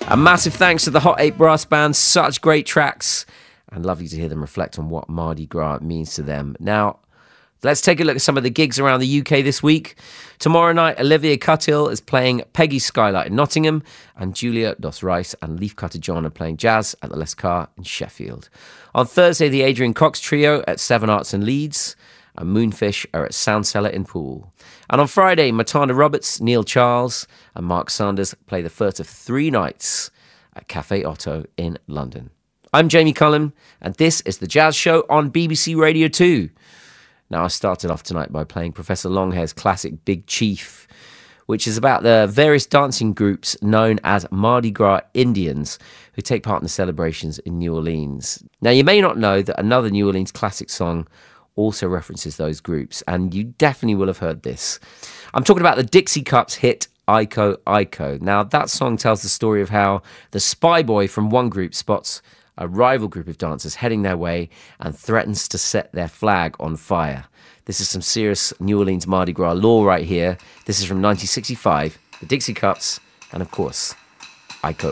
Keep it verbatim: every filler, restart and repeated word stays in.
A massive thanks to the Hot eight Brass Band, such great tracks, and lovely to hear them reflect on what Mardi Gras means to them. Now, let's take a look at some of the gigs around the U K this week. Tomorrow night, Olivia Cuthill is playing Peggy's Skylight in Nottingham, and Julia Dos Rice and Leafcutter John are playing jazz at the Les Car in Sheffield. On Thursday, the Adrian Cox Trio at Seven Arts in Leeds, and Moonfish are at Sound Cellar in Poole. And on Friday, Matana Roberts, Neil Charles and Mark Sanders play the first of three nights at Cafe Otto in London. I'm Jamie Cullum, and this is The Jazz Show on B B C Radio two. Now, I started off tonight by playing Professor Longhair's classic Big Chief, which is about the various dancing groups known as Mardi Gras Indians who take part in the celebrations in New Orleans. Now, you may not know that another New Orleans classic song also references those groups, and you definitely will have heard this. I'm talking about the Dixie Cups hit Iko Iko. Now, that song tells the story of how the spy boy from one group spots a rival group of dancers heading their way and threatens to set their flag on fire. This is some serious New Orleans Mardi Gras lore right here. This is from nineteen sixty-five, the Dixie Cups, and of course, Iko